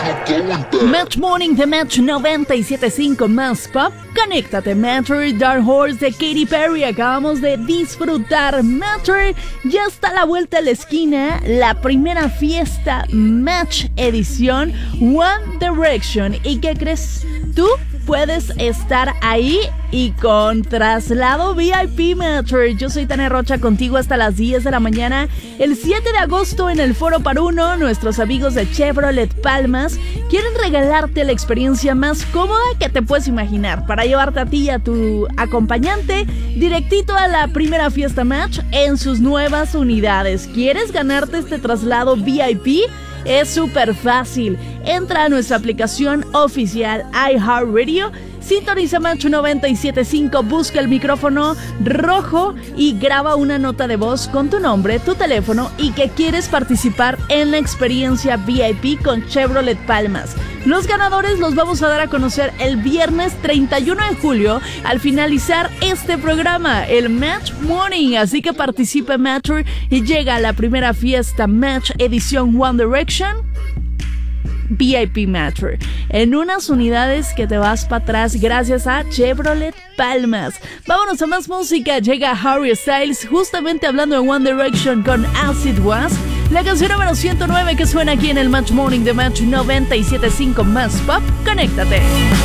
Match Morning de Match 97.5 más Pop. Conéctate, Matter, Dark Horse de Katy Perry. Acabamos de disfrutar. Matter, ya está a la vuelta de la esquina. La primera fiesta Match edición One Direction. ¿Y qué crees? Tú puedes estar ahí y con traslado VIP, Matter. Yo soy Tania Rocha, contigo hasta las 10 de la mañana. El 7 de agosto en el Foro Paruno, nuestros amigos de Chevrolet Palmas quieren regalarte la experiencia más cómoda que te puedes imaginar para llevarte a ti y a tu acompañante directito a la primera fiesta Match en sus nuevas unidades. ¿Quieres ganarte este traslado VIP? Es súper fácil. Entra a nuestra aplicación oficial iHeartRadio, sintoniza Match 97.5, busca el micrófono rojo y graba una nota de voz con tu nombre, tu teléfono y que quieres participar en la experiencia VIP con Chevrolet Palmas. Los ganadores los vamos a dar a conocer el viernes 31 de julio al finalizar este programa, el Match Morning. Así que participa, Matter, y llega a la primera fiesta Match edición One Direction VIP Matter en unas unidades que te vas para atrás gracias a Chevrolet Palmas. Vámonos a más música. Llega Harry Styles justamente hablando de One Direction con As It Was, la canción número 109 que suena aquí en el Match Morning de Match 97.5 más Pop. Conéctate.